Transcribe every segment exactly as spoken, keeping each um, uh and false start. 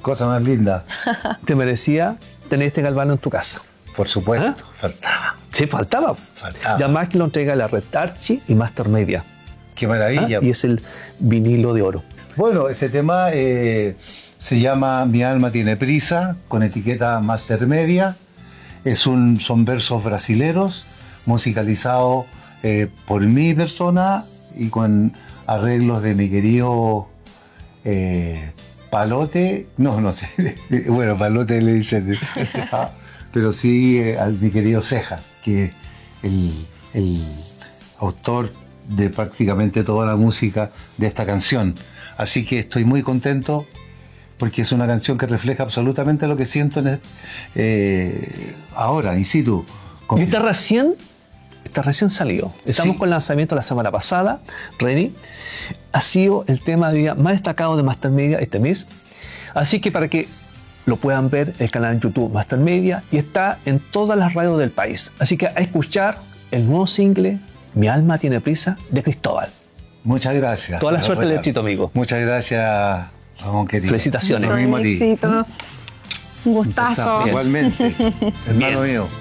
Cosa más linda. Te merecía tener este galvano en tu casa. Por supuesto, ¿Ah? faltaba. Sí, faltaba. Faltaba. Ya más que lo entrega la Red Archie y Master Media. Qué maravilla. ¿Ah? Y es el vinilo de oro. Bueno, este tema eh, se llama Mi alma tiene prisa, con etiqueta Master Media. Es un, son versos brasileros, musicalizados eh, por mi persona y con arreglos de mi querido eh, Palote. No, no sé. Bueno, Palote le dicen. Pero sí eh, a mi querido Ceja, que es el, el autor de prácticamente toda la música de esta canción. Así que estoy muy contento porque es una canción que refleja absolutamente lo que siento en este, eh, ahora, in situ. Y está recién, está recién salido. Estamos Sí. con el lanzamiento la semana pasada, Reni. Ha sido el tema de día más destacado de Master Media este mes. Así que para que lo puedan ver, el canal en YouTube Master Media, y está en todas las radios del país. Así que a escuchar el nuevo single Mi alma tiene prisa de Cristóbal. Muchas gracias. Toda la Lo suerte del regalo. éxito, amigo. Muchas graces, Ramón, querido. Felicitaciones. Lo mismo a ti. Éxito. Un gustazo. Bien. Igualmente, hermano Bien. mío.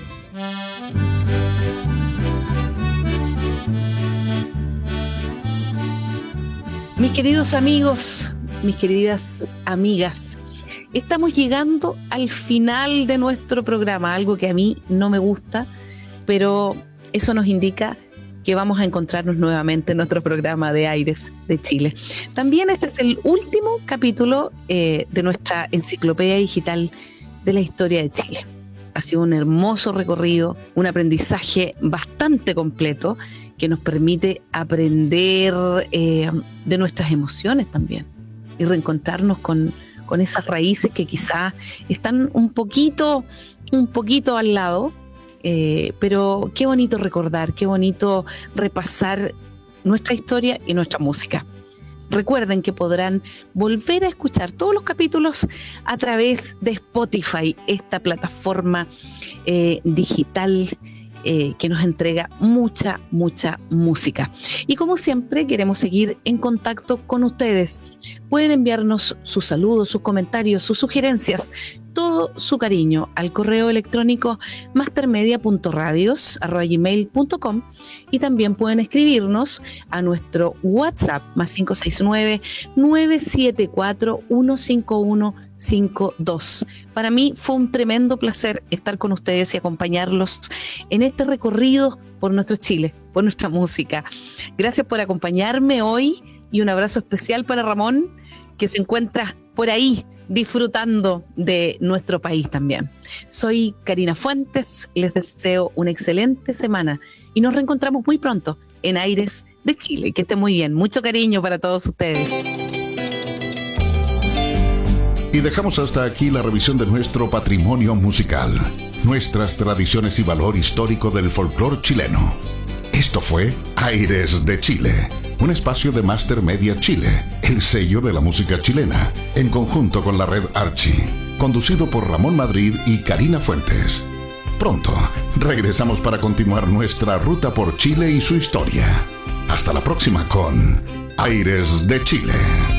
Mis queridos amigos, mis queridas amigas, estamos llegando al final de nuestro programa, algo que a mí no me gusta, pero eso nos indica que vamos a encontrarnos nuevamente en nuestro programa de Aires de Chile. También este es el último capítulo eh, de nuestra enciclopedia digital de la historia de Chile. Ha sido un hermoso recorrido, un aprendizaje bastante completo que nos permite aprender eh, de nuestras emociones también y reencontrarnos con, con esas raíces que quizás están un poquito, un poquito al lado, eh, pero qué bonito recordar, qué bonito repasar nuestra historia y nuestra música. Recuerden que podrán volver a escuchar todos los capítulos a través de Spotify, esta plataforma eh, digital eh, que nos entrega mucha, mucha música. Y como siempre, queremos seguir en contacto con ustedes. Pueden enviarnos sus saludos, sus comentarios, sus sugerencias, todo su cariño al correo electrónico mastermedia punto radios arroba gmail punto com y también pueden escribirnos a nuestro WhatsApp más cinco seis nueve, nueve siete cuatro, uno cinco uno cinco dos. Para mí fue un tremendo placer estar con ustedes y acompañarlos en este recorrido por nuestro Chile, por nuestra música. Gracias por acompañarme hoy y un abrazo especial para Ramón, que se encuentra por ahí disfrutando de nuestro país también. Soy Karina Fuentes, les deseo una excelente semana y nos reencontramos muy pronto en Aires de Chile. Que estén muy bien, mucho cariño para todos ustedes. Y dejamos hasta aquí la revisión de nuestro patrimonio musical, nuestras tradiciones y valor histórico del folclore chileno. Esto fue Aires de Chile, un espacio de Master Media Chile, el sello de la música chilena, en conjunto con la Red Archie, conducido por Ramón Madrid y Karina Fuentes. Pronto regresamos para continuar nuestra ruta por Chile y su historia. Hasta la próxima con Aires de Chile.